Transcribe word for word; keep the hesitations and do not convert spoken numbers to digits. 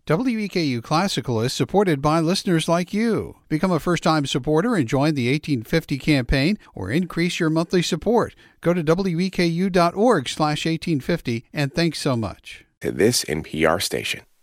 W E K U Classical is supported by listeners like you. Become a first-time supporter and join the eighteen fifty campaign or increase your monthly support. Go to W E K U dot org slash eighteen fifty and thanks so much. To this N P R station.